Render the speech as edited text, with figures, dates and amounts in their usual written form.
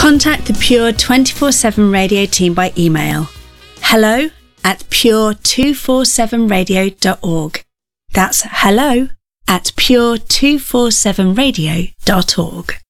Contact the Pure 24/7 Radio team by email hello@pure247radio.org. That's hello@pure247radio.org.